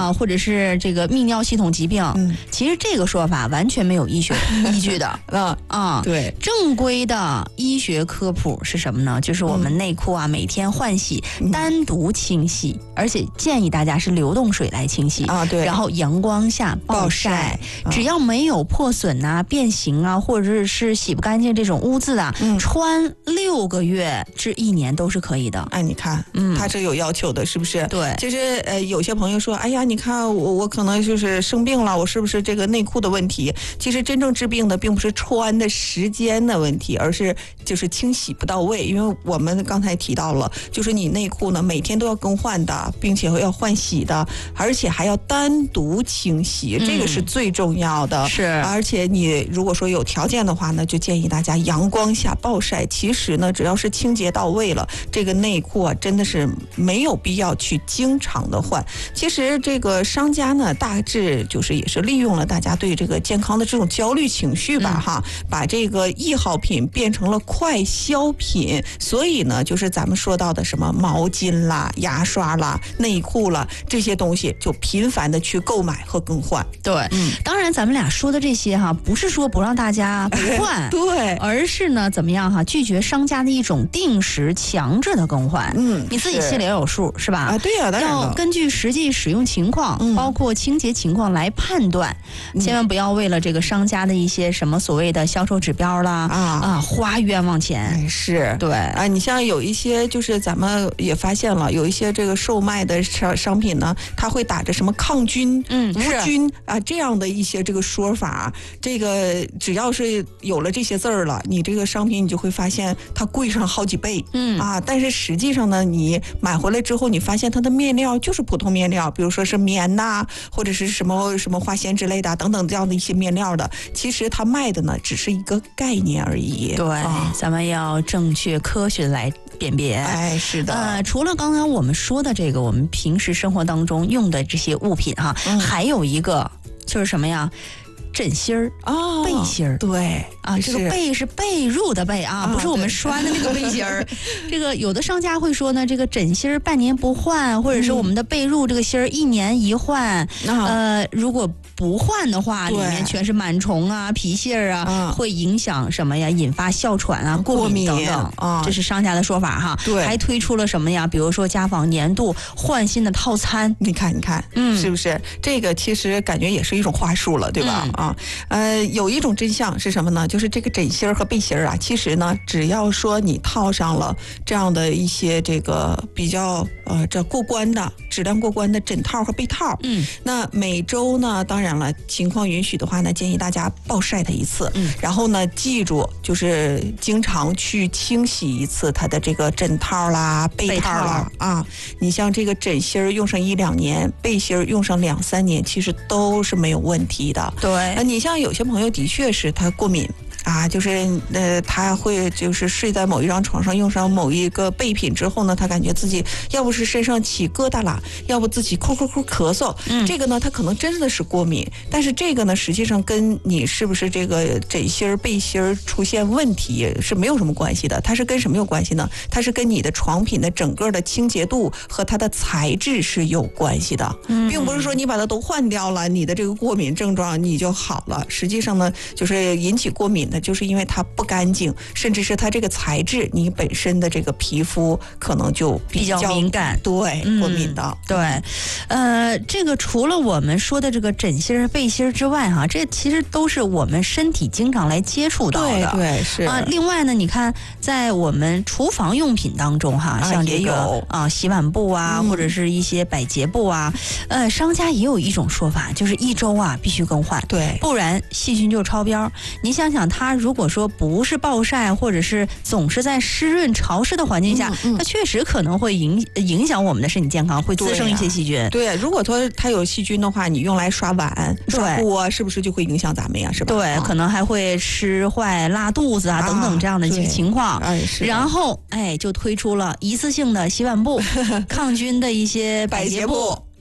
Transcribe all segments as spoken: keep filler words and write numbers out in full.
啊，或者是这个泌尿系统疾病，嗯，其实这个说法完全没有医学依据的。 啊啊， 对， 正规的医学科普是什么呢？就是我们内裤啊，每天换洗， 嗯、 单独清洗，而且建议大家是流动水来清洗啊，对， 然后阳光下暴晒， 啊、 只要没有破损啊、变形啊，或者是洗不干净这种污渍啊，嗯、穿六个月至一年都是可以的。 哎，你看，嗯，它是有要求的，是不是？ 对， 其实呃，有些朋友说，哎呀，你看我我可能就是生病了，我是不是这个内裤的问题？其实真正治病的并不是穿的时间的问题，而是就是清洗不到位。因为我们刚才提到了，就是你内裤呢每天都要更换的，并且要换洗的，而且还要单独清洗，这个是最重要的。 嗯、是， 而且你如果说有条件的话呢，就建议大家阳光下暴晒。其实呢，只要是清洁到位了，这个内裤啊真的是没有必要去经常的换。其实这个商家呢，大致就是也是利用了大家对这个健康的这种焦虑情绪吧，嗯、哈，把这个易耗品变成了快消品，所以呢，就是咱们说到的什么毛巾啦、牙刷啦、内裤啦这些东西，就频繁的去购买和更换。 对，嗯，当然咱们俩说的这些哈，不是说不让大家不换， 对， 而是呢怎么样哈，拒绝商家的一种定时强制的更换。嗯，你自己心里要有数是吧？ 啊，对呀、啊，当然要根据实际使用情况，嗯、包括清洁情况来判断，嗯、千万不要为了这个商家的一些什么所谓的销售指标啦啊啊花冤枉钱。 哎、是， 对啊，你像有一些就是咱们也发现了，有一些这个售卖的商商品呢，它会打着什么抗菌、 嗯无菌啊这样的一些这个说法，这个只要是有了这些字儿了，你这个商品你就会发现它贵上好几倍，嗯啊，但是实际上呢，你买回来之后，你发现它的面料就是普通面料，比如说是棉呐，或者是什么什么花纤之类的等等这样的一些面料的，其实它卖的呢只是一个概念而已。 对， 啊、 咱们要正确科学来辨别。 哎，是的。 呃，除了刚刚我们说的这个，我们平时生活当中用的这些物品哈，嗯、还有一个就是什么呀？枕芯儿啊， 背心儿， 对啊，这个被是被褥的被啊，不是我们拴的那个背心儿。这个有的商家会说呢，这个枕芯儿半年不换，或者是我们的被褥这个芯儿一年一换。嗯、呃，如果不换的话，里面全是螨虫啊、皮屑儿啊，嗯、会影响什么呀？引发哮喘啊、过敏等等啊，这是商家的说法哈。 对， 还推出了什么呀？比如说家纺年度换新的套餐， 你看，你看，嗯，是不是？这个其实感觉也是一种话术了，对吧？嗯、啊。呃，有一种真相是什么呢？就是这个枕芯儿和背心儿啊，其实呢，只要说你套上了这样的一些这个比较呃这过关的质量过关的枕套和被套，嗯，那每周呢，当然了，情况允许的话呢，建议大家暴晒它一次，嗯，然后呢，记住就是经常去清洗一次它的这个枕套啦、被套啦啊。你像这个枕芯儿用上一两年，背心儿用上两三年，其实都是没有问题的。 对。 你像有些朋友的确是他过敏啊，就是呃他会就是睡在某一张床上，用上某一个备品之后呢，他感觉自己要不是身上起疙瘩了，要不自己哭哭哭咳嗽，嗯，这个呢他可能真的是过敏，但是这个呢实际上跟你是不是这个枕芯儿背心儿出现问题是没有什么关系的，它是跟什么有关系呢？它是跟你的床品的整个的清洁度和它的材质是有关系的，嗯，并不是说你把它都换掉了，你的这个过敏症状你就好了，实际上呢就是引起过敏就是因为它不干净，甚至是它这个材质，你本身的这个皮肤可能就比较比较敏感， 对， 嗯、 过敏的。 对，呃，这个除了我们说的这个枕芯儿、背心儿之外，哈，这其实都是我们身体经常来接触到的。 对对是啊、呃。另外呢，你看在我们厨房用品当中，哈， 啊、 像这个啊洗碗布啊，嗯、或者是一些百洁布啊，呃，商家也有一种说法，就是一周啊必须更换， 对， 不然细菌就超标。你想想它。它如果说不是暴晒，或者是总是在湿润潮湿的环境下，嗯嗯、它确实可能会影影响我们的身体健康，会滋生一些细菌。 对、啊，对，如果说它有细菌的话，你用来刷碗、刷锅啊，是不是就会影响咱们呀？是吧？ 对，啊、可能还会吃坏、拉肚子啊等等这样的情况。 哎，是。 然后，哎，就推出了一次性的洗碗布、抗菌的一些百洁布。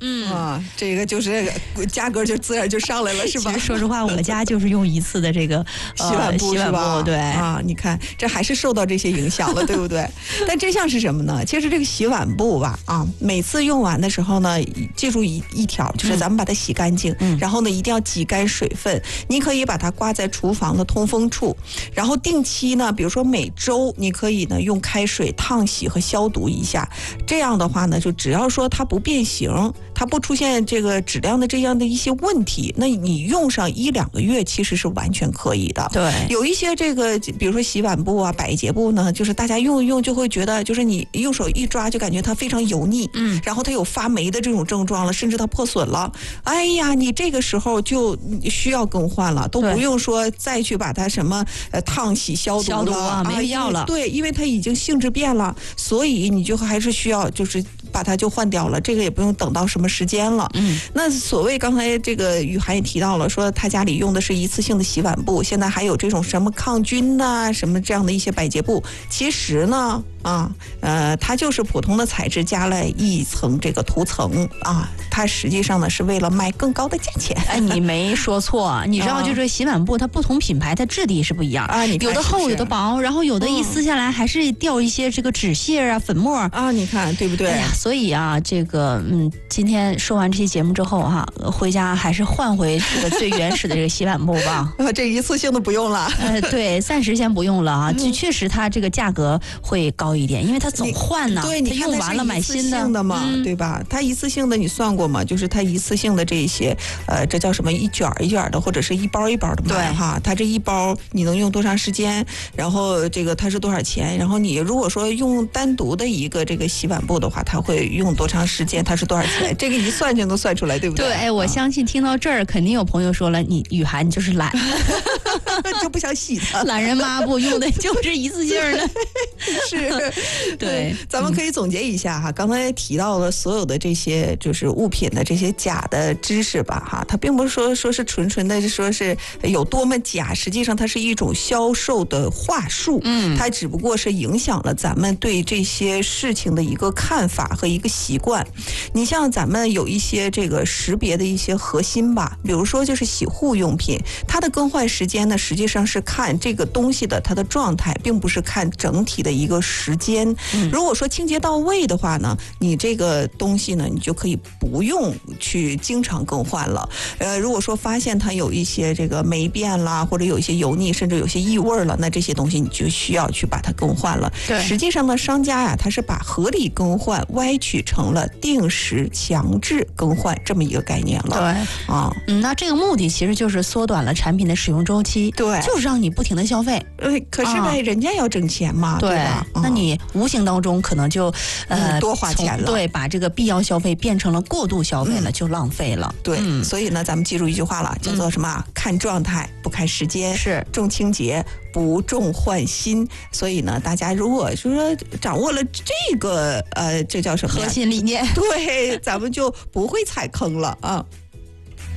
嗯啊，这个就是价格就自然就上来了，是吧？ 其实说实话，我家就是用一次的这个、 呃、洗碗布， 是吧？对啊，你看这还是受到这些影响了，对不对？但真相是什么呢？其实这个洗碗布吧，啊，每次用完的时候呢，记住一一条，就是咱们把它洗干净，嗯、然后呢一定要挤干水分。你可以把它挂在厨房的通风处，然后定期呢，比如说每周，你可以呢用开水烫洗和消毒一下。这样的话呢，就只要说它不变形，它不出现这个质量的这样的一些问题，那你用上一两个月其实是完全可以的。 对， 有一些这个比如说洗碗布啊、百洁布呢，就是大家用一用就会觉得，就是你用手一抓就感觉它非常油腻，嗯，然后它有发霉的这种症状了，甚至它破损了。哎呀，你这个时候就需要更换了，都不用说再去把它什么呃烫洗消毒了， 消毒啊，没必要了。 对，因为它已经性质变了，所以你就还是需要就是把它就换掉了，这个也不用等到什么时间了。嗯，那所谓刚才这个雨涵也提到了，说他家里用的是一次性的洗碗布，现在还有这种什么抗菌呐、啊、什么这样的一些百洁布，其实呢啊呃它就是普通的材质加了一层这个涂层啊，它实际上呢是为了卖更高的价钱。 哎，你没说错，你知道就是洗碗布它不同品牌它质地是不一样啊，你有的厚有的薄，然后有的一撕下来还是掉一些这个纸屑啊粉末啊，你看对不对？ 哎呀，所以啊这个嗯今天说完这期节目之后哈、啊，回家还是换回这个最原始的这个洗碗布吧。 这一次性的不用了。 呃，对，暂时先不用了啊。就确实它这个价格会高一点，因为它总换呢。 对，你用完了买新的， 的嘛、嗯，对吧？它一次性的你算过吗？就是它一次性的这一些，呃，这叫什么一卷一卷的，或者是一包一包的买哈。它这一包你能用多长时间？然后这个它是多少钱？然后你如果说用单独的一个这个洗碗布的话，它会用多长时间？它是多少钱？这个一算就能算出来，对不对？ 对，哎，我相信听到这儿，肯定有朋友说了，你雨涵你就是懒， 就不想洗它， 懒人抹布用的就是一次性的。 是， 对， 咱们可以总结一下哈，刚才提到了所有的这些就是物品的这些假的知识吧哈，它并不是说说是纯纯的说是有多么假，实际上它是一种销售的话术，嗯，它只不过是影响了咱们对这些事情的一个看法和一个习惯。你像咱们有一些这个识别的一些核心吧，比如说就是洗护用品，它的更换时间呢，实际上是看这个东西的它的状态，并不是看整体的一个时间。嗯、如果说清洁到位的话呢，你这个东西呢，你就可以不用去经常更换了。呃，如果说发现它有一些这个霉变啦，或者有一些油腻，甚至有些异味了，那这些东西你就需要去把它更换了。 对， 实际上呢，商家呀，它是把合理更换歪曲成了定时强制更换这么一个概念了。 对啊，嗯，那这个目的其实就是缩短了产品的使用周期， 对， 就是让你不停的消费。 呃，可是呗，啊、人家要挣钱嘛，对, 对吧？ 那你无形当中可能就呃、 嗯、多花钱了， 对，把这个必要消费变成了过度消费了，嗯、就浪费了。 对、嗯，所以呢，咱们记住一句话了，叫做什么？嗯、看状态，不看时间， 是重清洁，不重换新。所以呢，大家如果说掌握了这个呃，这叫什么核心理念？ 对，咱们就不会踩坑了啊。